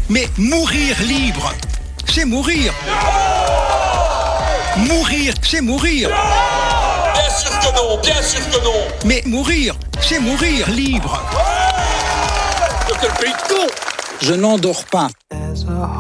Mais mourir libre, c'est mourir. Mourir, c'est mourir. Bien sûr que non, bien sûr que non. Mais mourir, c'est mourir libre. Quel pays de con! Je n'endors pas.